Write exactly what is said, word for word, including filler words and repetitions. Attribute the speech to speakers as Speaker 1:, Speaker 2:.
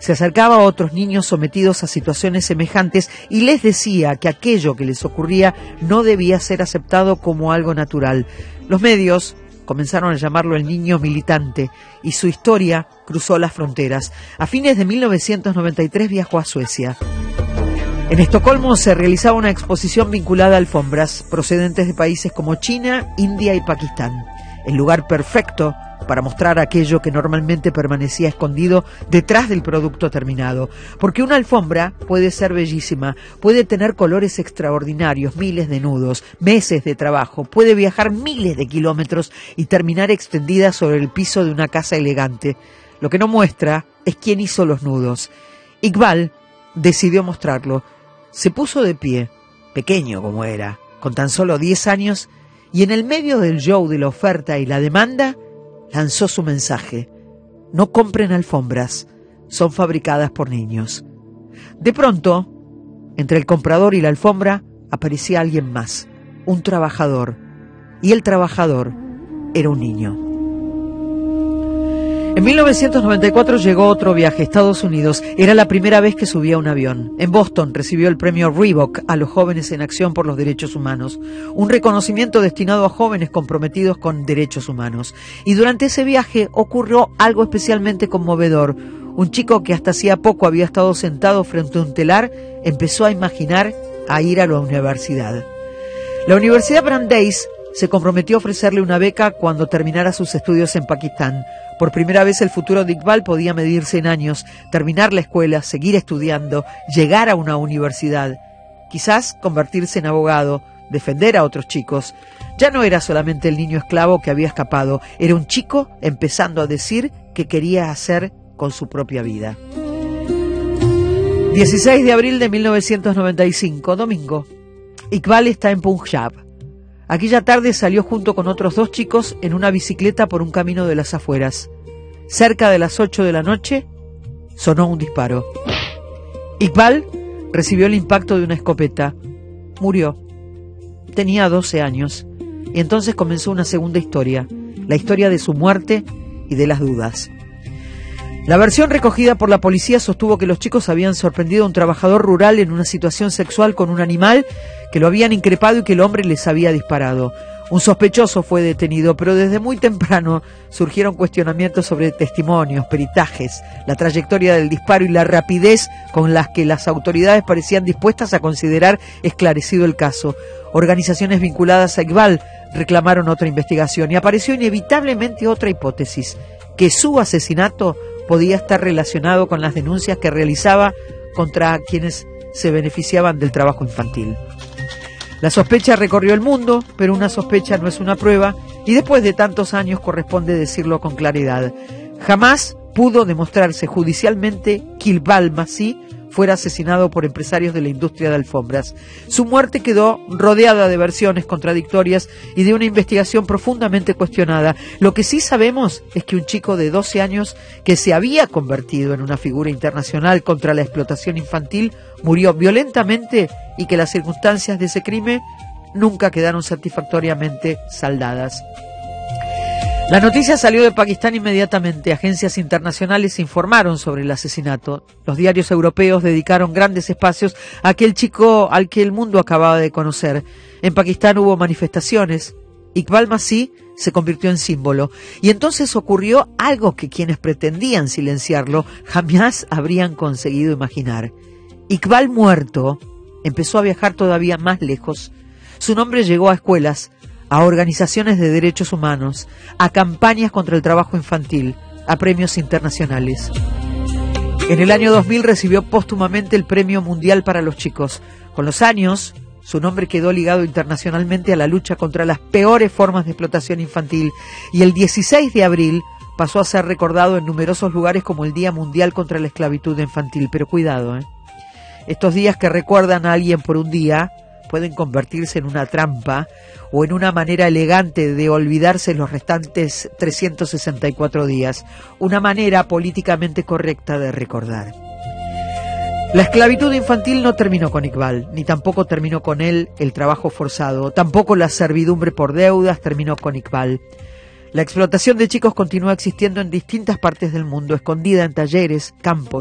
Speaker 1: Se acercaba a otros niños sometidos a situaciones semejantes y les decía que aquello que les ocurría no debía ser aceptado como algo natural. Los medios comenzaron a llamarlo el niño militante y su historia cruzó las fronteras. A fines de mil novecientos noventa y tres viajó a Suecia. En Estocolmo se realizaba una exposición vinculada a alfombras procedentes de países como China, India y Pakistán. El lugar perfecto para mostrar aquello que normalmente permanecía escondido detrás del producto terminado. Porque una alfombra puede ser bellísima, puede tener colores extraordinarios, miles de nudos, meses de trabajo, puede viajar miles de kilómetros y terminar extendida sobre el piso de una casa elegante. Lo que no muestra es quién hizo los nudos. Iqbal decidió mostrarlo. Se puso de pie, pequeño como era, con tan solo diez años, y en el medio del show de la oferta y la demanda, lanzó su mensaje: no compren alfombras, son fabricadas por niños. De pronto, entre el comprador y la alfombra, aparecía alguien más, un trabajador, y el trabajador era un niño. En mil novecientos noventa y cuatro llegó otro viaje a Estados Unidos. Era la primera vez que subía a un avión. En Boston recibió el premio Reebok a los jóvenes en acción por los derechos humanos, un reconocimiento destinado a jóvenes comprometidos con derechos humanos. Y durante ese viaje ocurrió algo especialmente conmovedor. Un chico que hasta hacía poco había estado sentado frente a un telar empezó a imaginar a ir a la universidad. La Universidad Brandeis se comprometió a ofrecerle una beca cuando terminara sus estudios en Pakistán. Por primera vez el futuro de Iqbal podía medirse en años, terminar la escuela, seguir estudiando, llegar a una universidad, quizás convertirse en abogado, defender a otros chicos. Ya no era solamente el niño esclavo que había escapado, era un chico empezando a decir qué quería hacer con su propia vida. dieciséis de abril de mil novecientos noventa y cinco, domingo. Iqbal está en Punjab. Aquella tarde salió junto con otros dos chicos en una bicicleta por un camino de las afueras. Cerca de las ocho de la noche, sonó un disparo. Iqbal recibió el impacto de una escopeta. Murió. Tenía doce años. Y entonces comenzó una segunda historia, la historia de su muerte y de las dudas. La versión recogida por la policía sostuvo que los chicos habían sorprendido a un trabajador rural en una situación sexual con un animal, que lo habían increpado y que el hombre les había disparado. Un sospechoso fue detenido, pero desde muy temprano surgieron cuestionamientos sobre testimonios, peritajes, la trayectoria del disparo y la rapidez con las que las autoridades parecían dispuestas a considerar esclarecido el caso. Organizaciones vinculadas a Iqbal reclamaron otra investigación y apareció inevitablemente otra hipótesis, que su asesinato podía estar relacionado con las denuncias que realizaba contra quienes se beneficiaban del trabajo infantil. La sospecha recorrió el mundo, pero una sospecha no es una prueba, y después de tantos años corresponde decirlo con claridad. Jamás pudo demostrarse judicialmente que Iqbal Masih fuera asesinado por empresarios de la industria de alfombras. Su muerte quedó rodeada de versiones contradictorias y de una investigación profundamente cuestionada. Lo que sí sabemos es que un chico de doce años que se había convertido en una figura internacional contra la explotación infantil murió violentamente y que las circunstancias de ese crimen nunca quedaron satisfactoriamente saldadas. La noticia salió de Pakistán inmediatamente. Agencias internacionales informaron sobre el asesinato. Los diarios europeos dedicaron grandes espacios a aquel chico al que el mundo acababa de conocer. En Pakistán hubo manifestaciones. Iqbal Masih se convirtió en símbolo. Y entonces ocurrió algo que quienes pretendían silenciarlo jamás habrían conseguido imaginar. Iqbal muerto empezó a viajar todavía más lejos. Su nombre llegó a escuelas, a organizaciones de derechos humanos, a campañas contra el trabajo infantil, a premios internacionales. En el año dos mil recibió póstumamente el Premio Mundial para los Chicos. Con los años, su nombre quedó ligado internacionalmente a la lucha contra las peores formas de explotación infantil, y el dieciséis de abril pasó a ser recordado en numerosos lugares como el Día Mundial contra la Esclavitud Infantil. Pero cuidado, ¿eh? Estos días que recuerdan a alguien por un día pueden convertirse en una trampa o en una manera elegante de olvidarse los restantes trescientos sesenta y cuatro días, una manera políticamente correcta de recordar. La esclavitud infantil no terminó con Iqbal, ni tampoco terminó con él el trabajo forzado, tampoco la servidumbre por deudas terminó con Iqbal. La explotación de chicos continúa existiendo en distintas partes del mundo, escondida en talleres, campos,